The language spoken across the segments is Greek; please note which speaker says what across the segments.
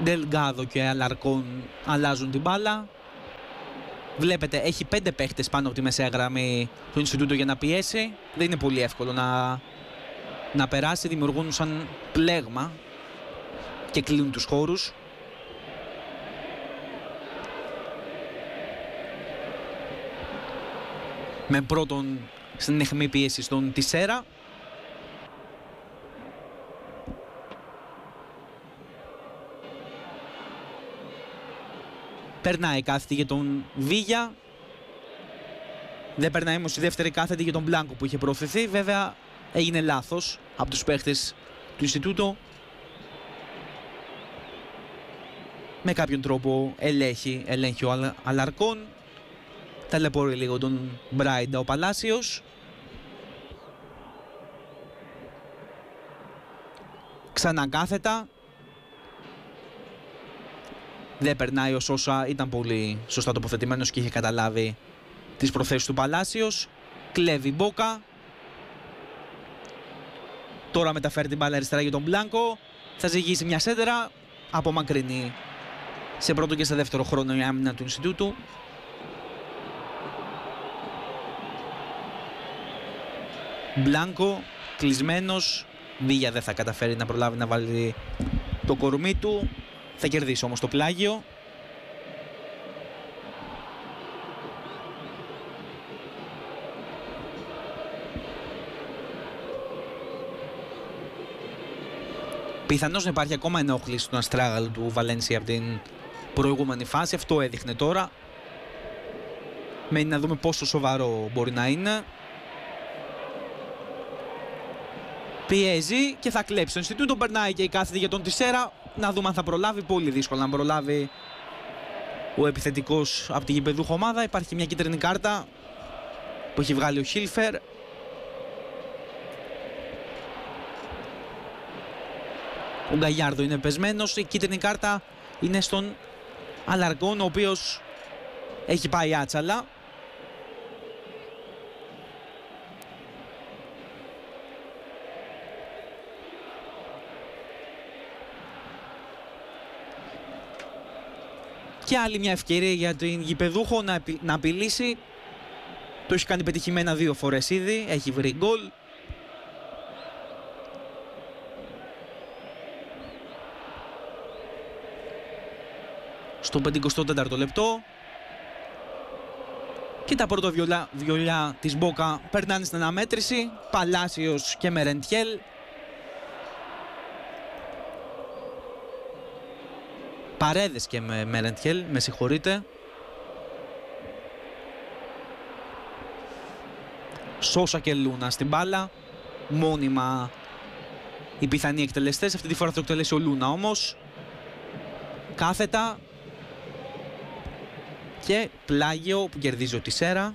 Speaker 1: Ντελγκάδο και Αλαρκόν αλλάζουν την μπάλα. Βλέπετε, έχει 5 παίχτες πάνω από τη μεσαία γραμμή του Ινστιτούτου για να πιέσει. Δεν είναι πολύ εύκολο να περάσει. Δημιουργούν σαν πλέγμα και κλείνουν τους χώρους. Με πρώτον στην αιχμή πίεση στον Τισέρα. Περνάει κάθετη για τον Βίγια. Δεν περνάει όμως η δεύτερη κάθετη για τον Μπλάνκο που είχε προωθηθεί. Βέβαια έγινε λάθος από τους παίχτες του Ινστιτούτου. Με κάποιον τρόπο ελέγχει ο Αλαρκόν. Ταλαιπωρεί λίγο τον Μπράιντα ο Παλάσιος. Ξανά κάθετα. Δεν περνάει ο Σόσα, ήταν πολύ σωστά τοποθετημένος και είχε καταλάβει τις προθέσεις του Παλάσιος. Κλέβει Μπόκα. Τώρα μεταφέρει την μπάλα αριστερά για τον Μπλάνκο. Θα ζυγίσει μια σέντερα. Απομακρύνει σε πρώτο και σε δεύτερο χρόνο η άμυνα του Ινστιτούτου. Μπλάνκο κλεισμένος. Βίγια δεν θα καταφέρει να προλάβει να βάλει το κορμί του. Θα κερδίσει όμως το πλάγιο. Πιθανώς να υπάρχει ακόμα ενόχληση στον αστράγαλο του Βαλένσια από την προηγούμενη φάση. Αυτό έδειχνε τώρα. Μένει να δούμε πόσο σοβαρό μπορεί να είναι. Πιέζει και θα κλέψει. Το Ινστιτούτο περνάει και η κάθετη για τον Τισέρα. Να δούμε αν θα προλάβει. Πολύ δύσκολο να προλάβει ο επιθετικός από τη γηπεδούχο ομάδα. Υπάρχει μια κίτρινη κάρτα που έχει βγάλει ο Χίλφερ. Ο Γκαγιάρδο είναι πεσμένος. Η κίτρινη κάρτα είναι στον Αλαρκόν, ο οποίος έχει πάει άτσαλα. Και άλλη μια ευκαιρία για την γηπεδούχο να απειλήσει. Το έχει κάνει πετυχημένα 2 φορές ήδη. Έχει βρει γκολ. Στο 54ο λεπτό. Και τα πρώτα βιολιά της Μπόκα περνάνε στην αναμέτρηση. Παλάσιος και Μερεντιέλ. Παρέδες και με Μερεντιέλ, με συγχωρείτε. Σόσα και Λούνα στην μπάλα. Μόνιμα οι πιθανοί εκτελεστές. Αυτή τη φορά θα το εκτελέσει ο Λούνα όμως. Κάθετα. Και πλάγιο που κερδίζει ο Τισέρα.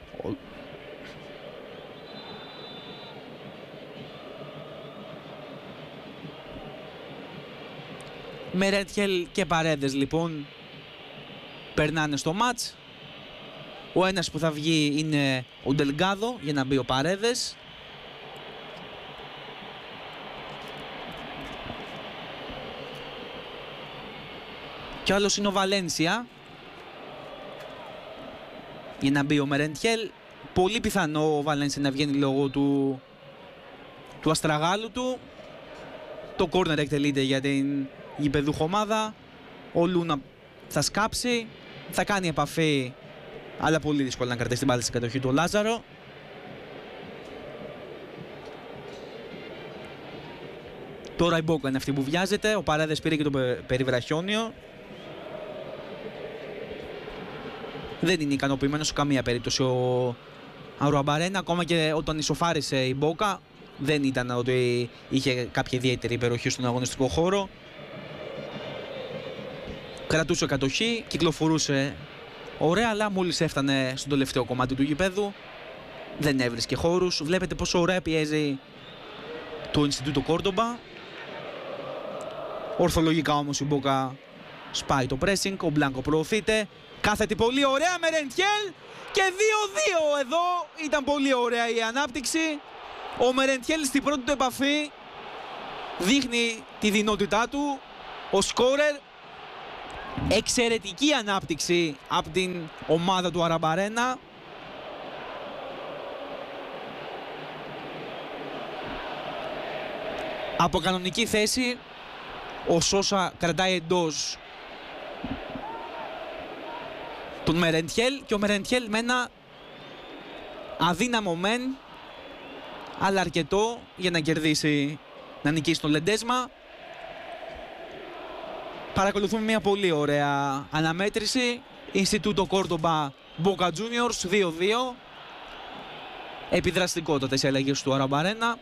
Speaker 1: Μερέντιελ και Παρέδες λοιπόν περνάνε στο μάτς. Ο ένας που θα βγει είναι ο Ντελγκάδο για να μπει ο Παρέδες. Και άλλος είναι ο Βαλένσια για να μπει ο Μερέντιελ. Πολύ πιθανό ο Βαλένσια να βγαίνει λόγω του αστραγάλου του. Το κόρνερ εκτελείται για την γηπεδούχο ομάδα. Ο Λούνα θα σκάψει, θα κάνει επαφή, αλλά πολύ δύσκολο να κρατήσει την μπάλα στην κατοχή του Λάζαρο. Τώρα η Μπόκα είναι αυτή που βιάζεται. Ο Παρέδες πήρε και το περιβραχιόνιο. Δεν είναι ικανοποιημένος σε καμία περίπτωση ο Αουραμπαρένα. Ακόμα και όταν ισοφάρισε η Μπόκα, δεν ήταν ότι είχε κάποια ιδιαίτερη υπεροχή στον αγωνιστικό χώρο. Κρατούσε κατοχή, κυκλοφορούσε ωραία, αλλά μόλις έφτανε στο τελευταίο κομμάτι του γηπέδου δεν έβρισκε χώρους. Βλέπετε πόσο ωραία πιέζει το Ινστιτούτο Κόρντομπα. Ορθολογικά όμως η Μπόκα σπάει το pressing, ο Μπλάνκο προωθείται. Κάθετη πολύ ωραία, Μερεντιέλ και 2-2 εδώ. Ήταν πολύ ωραία η ανάπτυξη. Ο Μερεντιέλ στην πρώτη του επαφή δείχνει τη δυνότητά του. Ο σκόρερ Εξαιρετική ανάπτυξη από την ομάδα του Αραμπαρένα. Από κανονική θέση ο Σόσα κρατάει εντός τον Μερεντιέλ και ο Μερεντιέλ με ένα αδύναμο μεν, αλλά αρκετό για να κερδίσει, να νικήσει τον Λεντέσμα. Παρακολουθούμε μια πολύ ωραία αναμέτρηση. Ινστιτούτο Κόρντομπα Boca Juniors 2-2. Επιδραστικότατες οι αλλαγές του Αραμπαρένα.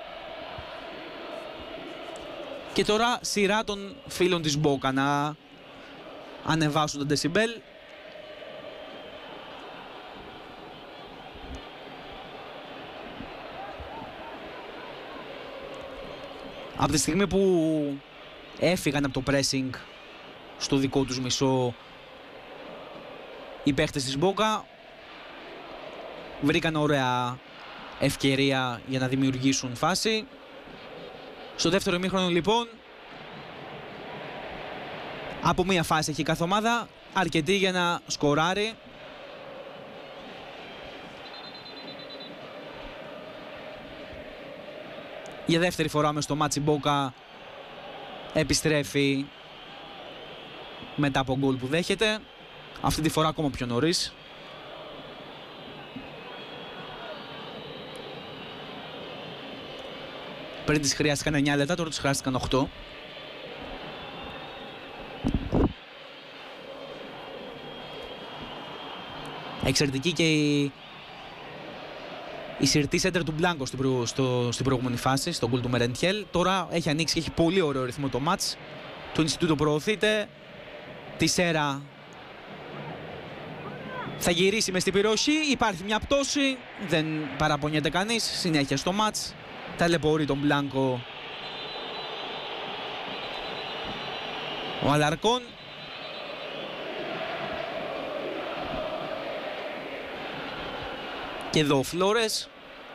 Speaker 1: Και τώρα σειρά των φίλων της Boca να ανεβάσουν τον δεσιμπέλ. Από τη στιγμή που έφυγαν από το pressing στο δικό τους μισό οι παίχτες της Boca, βρήκαν ωραία ευκαιρία για να δημιουργήσουν φάση. Στο δεύτερο ημίχρονο λοιπόν, από μία φάση έχει κάθε ομάδα, αρκετή για να σκοράρει. Για δεύτερη φορά μες στο μάτσι Boca επιστρέφει μετά από γκολ που δέχεται. Αυτή τη φορά ακόμα πιο νωρίς. Πριν τις χρειάστηκαν 9 λεπτά, τώρα τους χρειάστηκαν 8. Εξαιρετική και η συρτή σέντερ του Μπλάνκο στην προηγούμενη φάση, στον γκολ του Μερεντιέλ. Τώρα έχει ανοίξει και έχει πολύ ωραίο ρυθμό το μάτς. Το Ινστιτούτο προωθείται. Τη Σέρα θα γυρίσει μες στην περιοχή. Υπάρχει μια πτώση. Δεν παραπονιέται κανείς. Συνέχεια στο μάτς. Ταλαιπωρεί τον Μπλάνκο ο Αλαρκόν. Και εδώ ο Φλόρες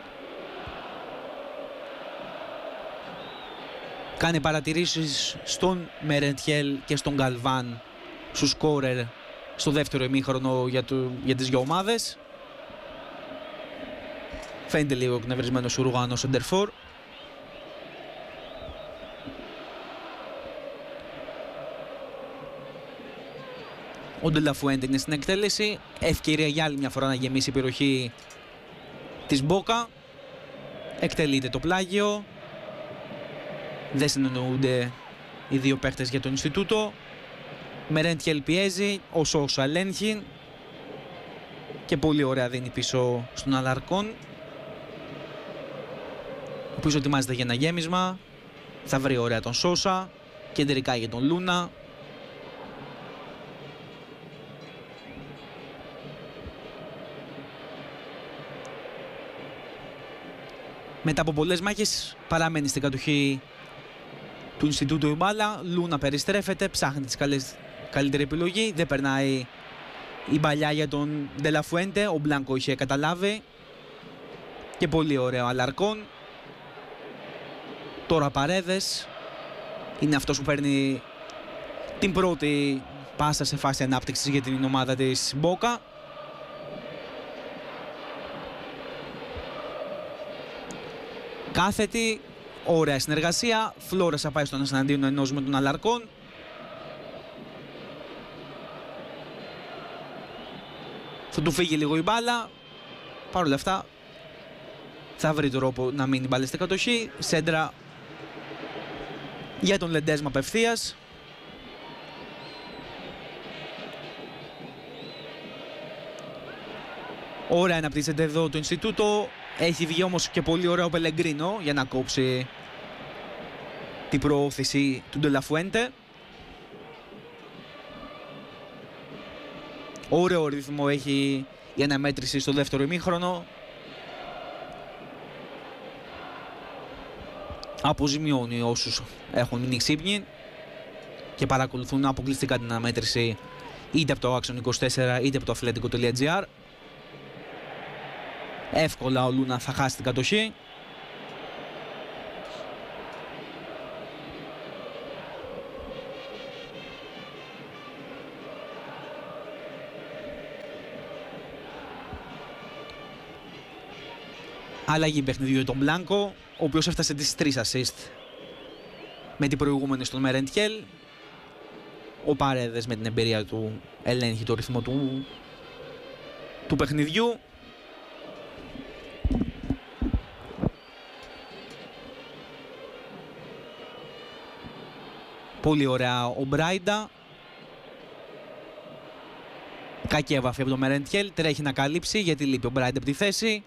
Speaker 1: κάνει παρατηρήσεις στον Μερεντιέλ και στον Γκαλβάν, στους σκόρερ στο δεύτερο ημίχρονο για τις δυο ομάδες. Φαίνεται λίγο εκνευρισμένος ο Ουρουγανός σεντερφόρ. Ο Ντελαφουέντε είναι στην εκτέλεση. Ευκαιρία για άλλη μια φορά να γεμίσει η περιοχή της Boca. Εκτελείται το πλάγιο. Δεν συνεννοούνται οι δύο παίχτες για το Ινστιτούτο. Μερέντιελ πιέζει, ο Σόσα ελέγχει και πολύ ωραία δίνει πίσω στον Αλαρκόν, ο οποίος ετοιμάζεται για ένα γέμισμα. Θα βρει ωραία τον Σόσα, κεντρικά για τον Λούνα. Μετά από πολλές μάχες παραμένει στην κατοχή του Ινστιτούτου η μπάλα. Λούνα περιστρέφεται, ψάχνει τις καλύτερη επιλογή. Δεν περνάει η μπαλιά για τον Ντελαφουέντε. Ο Μπλάνκο είχε καταλάβει. Και πολύ ωραίο Αλαρκόν. Τώρα Παρέδες είναι αυτός που παίρνει την πρώτη πάσα σε φάση ανάπτυξης για την ομάδα της Boca. Κάθετη, ωραία συνεργασία. Φλόρες θα πάει στον εναντίον ενός με τον Αλαρκόν. Θα του φύγει λίγο η μπάλα. Παρ' όλα αυτά θα βρει τρόπο να μείνει η μπάλα στην κατοχή. Σέντρα για τον Λεντέσμα απευθείας. Ωραία αναπτύσσεται εδώ το Ινστιτούτο. Έχει βγει όμως και πολύ ωραίο Πελεγκρίνο για να κόψει την προώθηση του Ντελαφουέντε. Ωραίο ρυθμό έχει η αναμέτρηση στο δεύτερο ημίχρονο. Αποζημιώνει όσους έχουν μείνει ξύπνοι και παρακολουθούν αποκλειστικά την αναμέτρηση είτε από το Action 24 είτε από το Athletico.gr. Εύκολα ο Λούνα θα χάσει την κατοχή. Αλλαγή παιχνιδιού για τον Μπλάνκο, ο οποίος έφτασε τις 3 assist με την προηγούμενη στον Μερεντιέλ. Ο Παρέδες με την εμπειρία του ελέγχει το ρυθμό του παιχνιδιού. Πολύ ωραία ο Μπράιντα. Κακή έβαφη από τον Μερεντιέλ. Τρέχει να καλύψει γιατί λείπει ο Μπράιντα από τη θέση.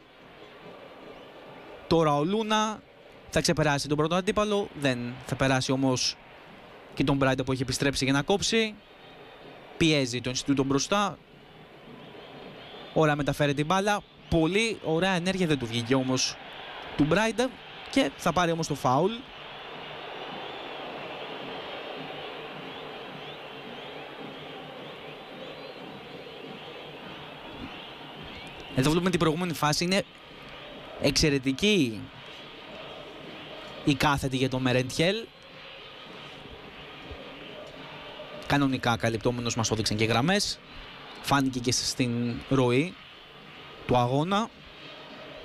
Speaker 1: Τώρα ο Λούνα θα ξεπεράσει τον πρώτο αντίπαλο. Δεν θα περάσει όμως και τον Μπράιντα που έχει επιστρέψει για να κόψει. Πιέζει τον Ινστιτούτο μπροστά. Ωραία μεταφέρει την μπάλα. Πολύ ωραία ενέργεια, δεν του βγήκε όμως του Μπράιντα και θα πάρει όμως το φάουλ. Εδώ βλέπουμε την προηγούμενη φάση, είναι εξαιρετική η κάθετη για τον Μερεντιέλ. Κανονικά καλυπτόμενος, μας έδειξαν και γραμμές. Φάνηκε και στην ροή του αγώνα.